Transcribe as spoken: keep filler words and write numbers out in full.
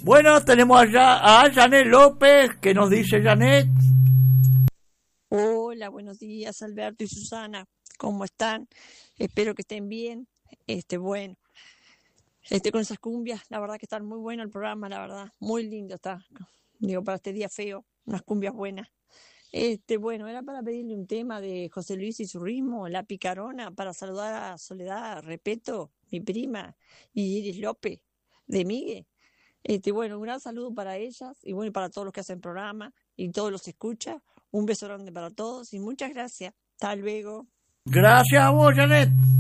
Bueno, tenemos allá a Janet López, que nos dice Janet. Hola, buenos días Alberto y Susana, ¿cómo están? Espero que estén bien. Este, bueno, este con esas cumbias, la verdad que está muy bueno el programa, la verdad, muy lindo está. Digo, para este día feo, unas cumbias buenas. Este, bueno, era para pedirle un tema de José Luis y su ritmo, La Picarona, para saludar a Soledad Repeto, mi prima, y Iris López, de Migue. Este, bueno, un gran saludo para ellas y bueno, y para todos los que hacen programa y todos los que escuchan. Un beso grande para todos y muchas gracias. Hasta luego. Gracias a vos, Janet.